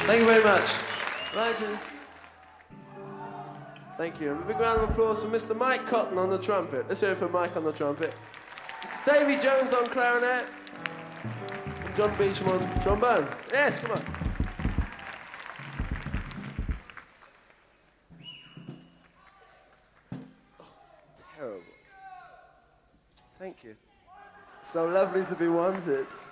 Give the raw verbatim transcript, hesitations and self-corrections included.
Thank you very much. Right. Thank you. A big round of applause for Mister Mike Cotton on the trumpet. Let's hear it for Mike on the trumpet. Davy Jones on clarinet. And John Beecham on trombone. Yes, come on. Oh, terrible. Thank you. So lovely to be wanted.